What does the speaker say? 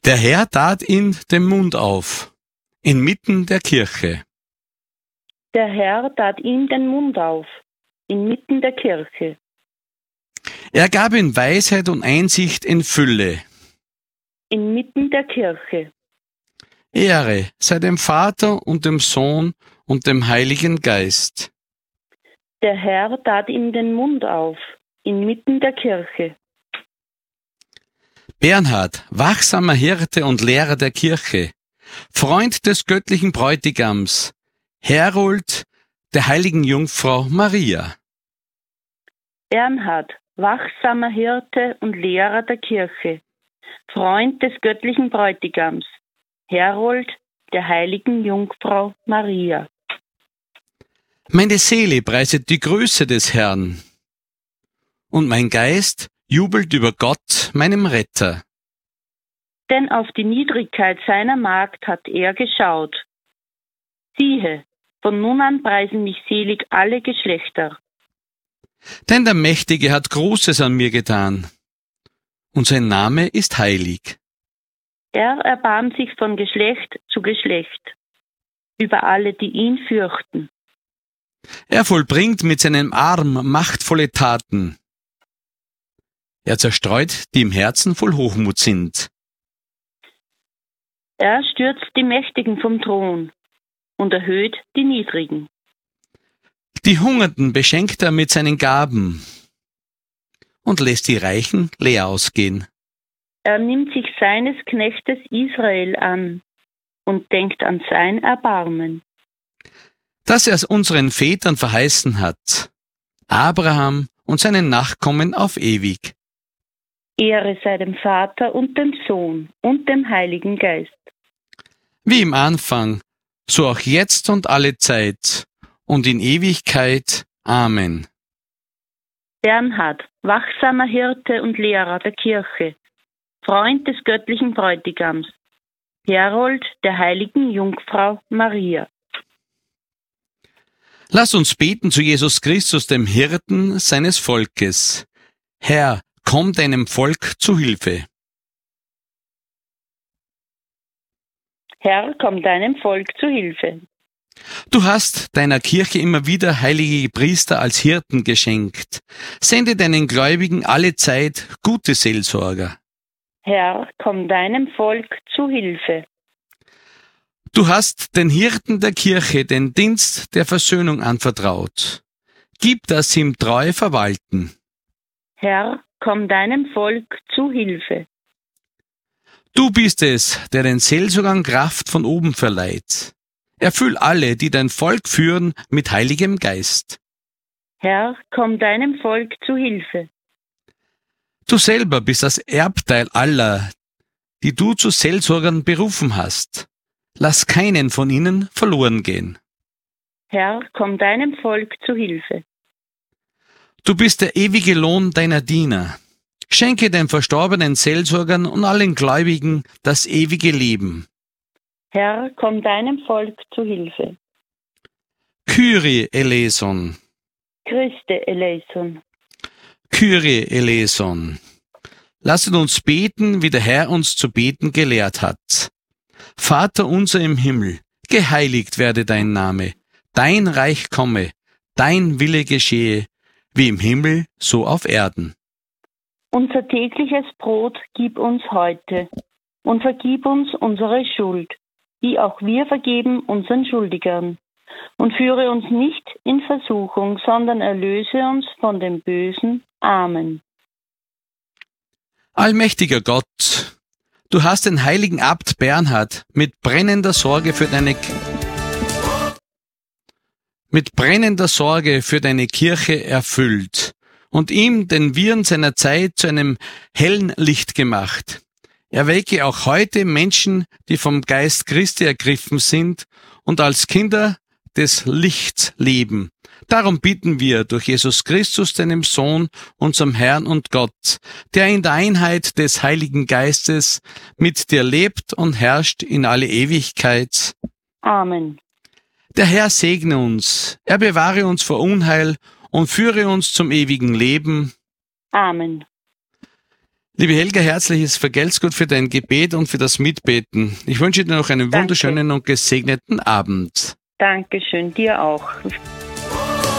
Der Herr tat ihm den Mund auf, inmitten der Kirche. Der Herr tat ihm den Mund auf, inmitten der Kirche. Er gab ihm Weisheit und Einsicht in Fülle. Inmitten der Kirche. Ehre sei dem Vater und dem Sohn und dem Heiligen Geist. Der Herr tat ihm den Mund auf, inmitten der Kirche. Bernhard, wachsamer Hirte und Lehrer der Kirche, Freund des göttlichen Bräutigams, Herold der heiligen Jungfrau Maria. Bernhard, wachsamer Hirte und Lehrer der Kirche, Freund des göttlichen Bräutigams, Herold der heiligen Jungfrau Maria. Meine Seele preiset die Größe des Herrn, und mein Geist jubelt über Gott, meinem Retter. Denn auf die Niedrigkeit seiner Magd hat er geschaut. Siehe, von nun an preisen mich selig alle Geschlechter. Denn der Mächtige hat Großes an mir getan, und sein Name ist heilig. Er erbarmt sich von Geschlecht zu Geschlecht über alle, die ihn fürchten. Er vollbringt mit seinem Arm machtvolle Taten. Er zerstreut, die im Herzen voll Hochmut sind. Er stürzt die Mächtigen vom Thron und erhöht die Niedrigen. Die Hungernden beschenkt er mit seinen Gaben und lässt die Reichen leer ausgehen. Er nimmt sich seines Knechtes Israel an und denkt an sein Erbarmen. Dass er es unseren Vätern verheißen hat, Abraham und seinen Nachkommen auf ewig. Ehre sei dem Vater und dem Sohn und dem Heiligen Geist. Wie im Anfang, so auch jetzt und alle Zeit und in Ewigkeit. Amen. Bernhard, wachsamer Hirte und Lehrer der Kirche, Freund des göttlichen Bräutigams, Herold der heiligen Jungfrau Maria. Lass uns beten zu Jesus Christus, dem Hirten seines Volkes. Herr, komm deinem Volk zu Hilfe. Herr, komm deinem Volk zu Hilfe. Du hast deiner Kirche immer wieder heilige Priester als Hirten geschenkt. Sende deinen Gläubigen alle Zeit gute Seelsorger. Herr, komm deinem Volk zu Hilfe. Du hast den Hirten der Kirche den Dienst der Versöhnung anvertraut. Gib, dass sie ihm treu verwalten. Herr, komm deinem Volk zu Hilfe. Du bist es, der den Seelsorgern Kraft von oben verleiht. Erfüll alle, die dein Volk führen, mit heiligem Geist. Herr, komm deinem Volk zu Hilfe. Du selber bist das Erbteil aller, die du zu Seelsorgern berufen hast. Lass keinen von ihnen verloren gehen. Herr, komm deinem Volk zu Hilfe. Du bist der ewige Lohn deiner Diener. Schenke den verstorbenen Seelsorgern und allen Gläubigen das ewige Leben. Herr, komm deinem Volk zu Hilfe. Kyrie eleison. Christe eleison. Kyrie eleison. Lasset uns beten, wie der Herr uns zu beten gelehrt hat. Vater unser im Himmel, geheiligt werde dein Name, dein Reich komme, dein Wille geschehe, wie im Himmel, so auf Erden. Unser tägliches Brot gib uns heute und vergib uns unsere Schuld, wie auch wir vergeben unseren Schuldigern. Und führe uns nicht in Versuchung, sondern erlöse uns von dem Bösen. Amen. Allmächtiger Gott, du hast den heiligen Abt Bernhard mit brennender Sorge für deine Kirche erfüllt und ihm den Wirren seiner Zeit zu einem hellen Licht gemacht. Erwecke auch heute Menschen, die vom Geist Christi ergriffen sind und als Kinder des Lichts leben. Darum bitten wir durch Jesus Christus, deinem Sohn, unserem Herrn und Gott, der in der Einheit des Heiligen Geistes mit dir lebt und herrscht in alle Ewigkeit. Amen. Der Herr segne uns, er bewahre uns vor Unheil und führe uns zum ewigen Leben. Amen. Liebe Helga, herzliches Vergelt's Gott für dein Gebet und für das Mitbeten. Ich wünsche dir noch einen wunderschönen und gesegneten Abend. Dankeschön, dir auch.